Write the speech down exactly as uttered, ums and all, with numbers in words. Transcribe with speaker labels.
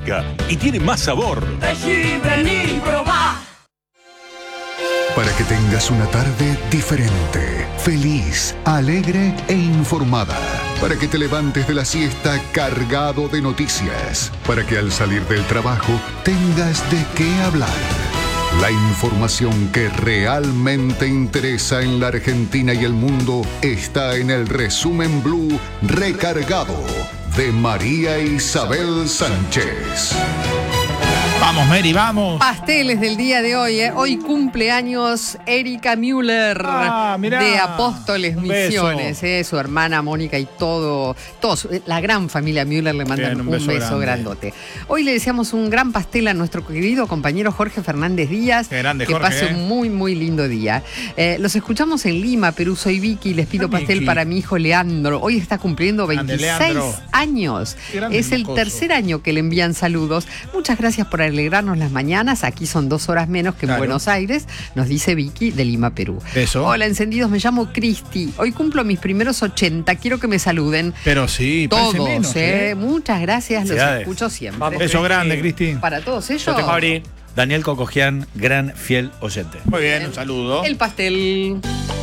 Speaker 1: y tiene más sabor.
Speaker 2: Decí, vení, probá.
Speaker 3: Para que tengas una tarde diferente, feliz, alegre e informada. Para que te levantes de la siesta cargado de noticias. Para que al salir del trabajo tengas de qué hablar. La información que realmente interesa en la Argentina y el mundo está en el Resumen Blue Recargado de María Isabel Sánchez.
Speaker 4: Vamos, Mary, vamos.
Speaker 5: Pasteles del día de hoy, ¿eh? Hoy cumpleaños Erika Müller,
Speaker 4: ah,
Speaker 5: de Apóstoles
Speaker 4: un
Speaker 5: Misiones, ¿eh? Su hermana Mónica y todo, todos, la gran familia Müller le mandan Bien, un, un beso, beso grande. grandote. Hoy le deseamos un gran pastel a nuestro querido compañero Jorge Fernández Díaz.
Speaker 4: Qué grande,
Speaker 5: que
Speaker 4: Jorge,
Speaker 5: pase
Speaker 4: eh.
Speaker 5: un muy, muy lindo día. Eh, los escuchamos en Lima, Perú. Soy Vicky, les pido
Speaker 4: Ah,
Speaker 5: pastel
Speaker 4: Vicky.
Speaker 5: para mi hijo Leandro. Hoy está cumpliendo veintiséis años. Es el mocoso. tercer año que le envían saludos. Muchas gracias por alegrarnos las mañanas. Aquí son dos horas menos que en
Speaker 4: claro.
Speaker 5: Buenos Aires, nos dice Vicky de Lima, Perú.
Speaker 4: Eso.
Speaker 5: Hola, encendidos, me llamo Cristi. Hoy cumplo mis primeros ochenta. Quiero que me saluden.
Speaker 4: Pero sí,
Speaker 5: todos,
Speaker 4: menos,
Speaker 5: ¿eh?
Speaker 4: ¿eh?
Speaker 5: Muchas gracias, los
Speaker 6: Felicidades.
Speaker 5: escucho siempre.
Speaker 6: Vamos,
Speaker 4: Beso grande, Cristi.
Speaker 5: Para todos ellos.
Speaker 6: Yo tengo a abrir. Daniel Cocogian, gran fiel oyente.
Speaker 4: Muy bien, un saludo.
Speaker 5: El pastel.